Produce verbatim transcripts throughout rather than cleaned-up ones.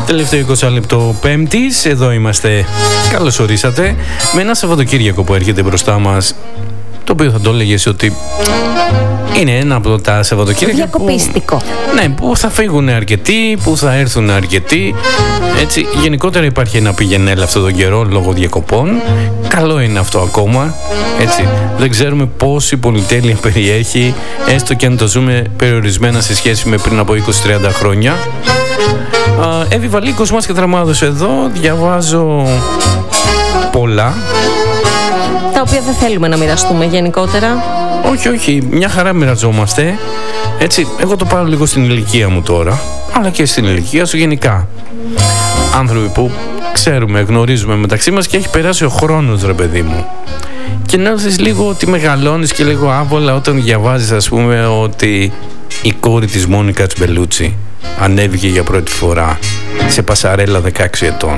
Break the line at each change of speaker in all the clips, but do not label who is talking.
Τελευταίο είκοσι λεπτό Πέμπτης, εδώ είμαστε. Καλώς ορίσατε. Με ένα Σαββατοκύριακο που έρχεται μπροστά μας, το οποίο θα το έλεγες ότι είναι ένα από τα Σαββατοκύριακα
διακοπίστικο.
Που, ναι, που θα φύγουν αρκετοί, που θα έρθουν αρκετοί. Έτσι, γενικότερα υπάρχει ένα πηγενέλ αυτόν τον καιρό λόγω διακοπών. Καλό είναι αυτό ακόμα. Έτσι, δεν ξέρουμε πόση πολυτέλεια περιέχει, έστω και αν το ζούμε περιορισμένα σε σχέση με πριν από είκοσι με τριάντα χρόνια. Εύη Βαλίκος, μας και Τραμάδος εδώ. Διαβάζω πολλά,
τα οποία δεν θέλουμε να μοιραστούμε γενικότερα.
Όχι, όχι, μια χαρά μοιραζόμαστε. Έτσι, εγώ το πάρω λίγο στην ηλικία μου τώρα, αλλά και στην ηλικία σου γενικά. Άνθρωποι που ξέρουμε, γνωρίζουμε μεταξύ μας και έχει περάσει ο χρόνος, ρε παιδί μου. Και νιώθεις λίγο ότι μεγαλώνεις και λίγο άβολα όταν διαβάζεις, ας πούμε, ότι η κόρη της Μόνικα Μπελούτσι ανέβηκε για πρώτη φορά σε πασαρέλα δεκαέξι ετών.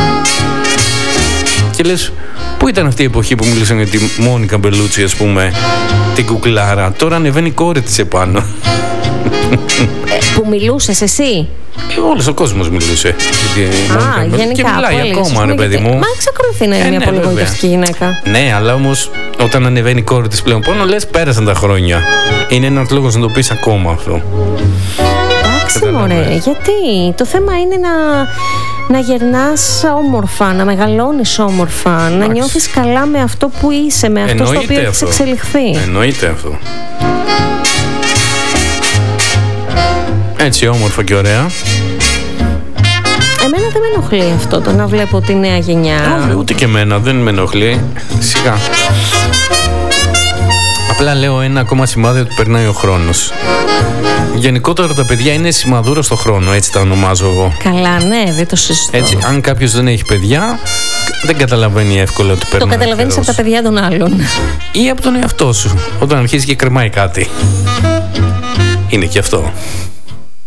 Και λες, πού ήταν αυτή η εποχή που μίλησαν για τη Μόνικα Μπελούτσι, ας πούμε, την κουκλάρα? Τώρα ανεβαίνει η κόρη της επάνω.
Ε, που μιλούσες εσύ?
Ε, όλος ο κόσμος μιλούσε.
Α, γενικά.
Και μιλάει
έλεγες,
ακόμα, ρε παιδί μου.
Μα εξακολουθεί να είναι
ε,
μια
ναι,
πολύ γοητευτική γυναίκα.
Ναι, αλλά όμως όταν ανεβαίνει η κόρη της πλέον πάνω, λες, πέρασαν τα χρόνια. Είναι ένας λόγος να το πεις ακόμα αυτό.
Εντάξει, μωρέ, γιατί το θέμα είναι να, να γερνάς όμορφα, να μεγαλώνεις όμορφα, Άξι. να νιώθεις καλά με αυτό που είσαι, με αυτό
Εννοείται
στο οποίο έχεις εξελιχθεί.
Εννοείται αυτό. Έτσι όμορφα και ωραία.
Εμένα δεν με ενοχλεί αυτό, το να βλέπω τη νέα γενιά.
Όχι, ούτε και εμένα δεν με ενοχλεί. Σιγά. Απλά λέω ένα ακόμα σημάδι ότι περνάει ο χρόνος. Γενικότερα τα παιδιά είναι σημαδούρα στο χρόνο, έτσι τα ονομάζω εγώ.
Καλά, ναι, δεν το συζητώ.
Έτσι, αν κάποιος δεν έχει παιδιά, δεν καταλαβαίνει εύκολα ότι περνάει.
Το καταλαβαίνεις από τα παιδιά των άλλων.
Ή από τον εαυτό σου, όταν αρχίζει και κρεμάει κάτι. Είναι και αυτό.